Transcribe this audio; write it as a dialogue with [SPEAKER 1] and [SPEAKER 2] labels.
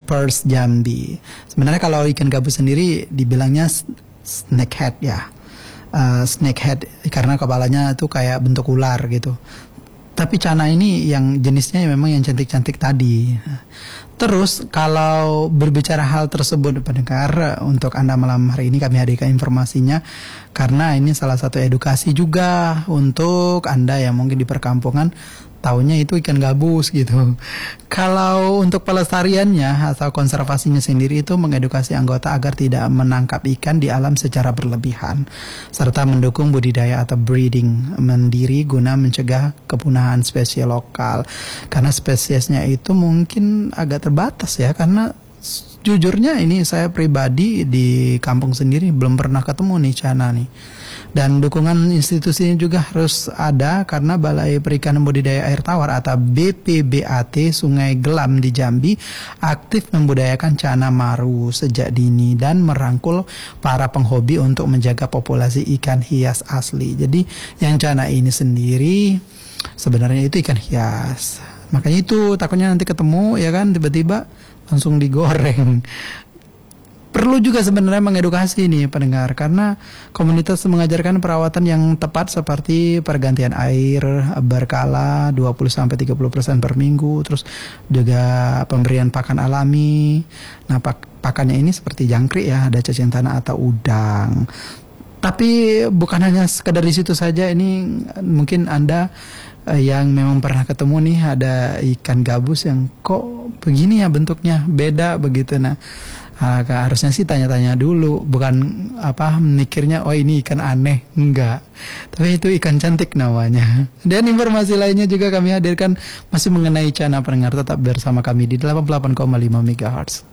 [SPEAKER 1] Purse Jambi. Sebenarnya kalau ikan gabus sendiri dibilangnya snakehead ya. Snakehead karena kepalanya tuh kayak bentuk ular gitu. Tapi Cana ini yang jenisnya memang yang cantik-cantik tadi. Terus kalau berbicara hal tersebut pendengar, untuk Anda malam hari ini kami hadirkan informasinya karena ini salah satu edukasi juga untuk Anda yang mungkin di perkampungan taunya itu ikan gabus gitu. Kalau untuk pelestariannya atau konservasinya sendiri itu mengedukasi anggota agar tidak menangkap ikan di alam secara berlebihan, serta mendukung budidaya atau breeding mandiri guna mencegah kepunahan spesies lokal. Karena spesiesnya itu mungkin agak terbatas ya, karena jujurnya ini saya pribadi di kampung sendiri belum pernah ketemu nih Cana nih. Dan dukungan institusinya juga harus ada karena Balai Perikanan Budidaya Air Tawar atau BPBAT Sungai Gelam di Jambi aktif membudayakan Cana Maru sejak dini dan merangkul para penghobi untuk menjaga populasi ikan hias asli. Jadi yang Cana ini sendiri sebenarnya itu ikan hias. Makanya itu takutnya nanti ketemu ya kan tiba-tiba langsung digoreng. Perlu juga sebenarnya mengedukasi nih pendengar, karena komunitas mengajarkan perawatan yang tepat seperti pergantian air berkala 20-30% per minggu, terus juga pemberian pakan alami. Nah pakannya ini seperti jangkrik ya, ada cacing tanah atau udang. Tapi bukan hanya sekedar di situ saja, ini mungkin Anda yang memang pernah ketemu nih ada ikan gabus yang kok begini ya bentuknya, beda begitu. Nah harusnya sih tanya-tanya dulu, bukan mikirnya oh ini ikan aneh, enggak, tapi itu ikan cantik namanya. Dan informasi lainnya juga kami hadirkan masih mengenai Cana pendengar, tetap bersama kami di 88,5 MHz.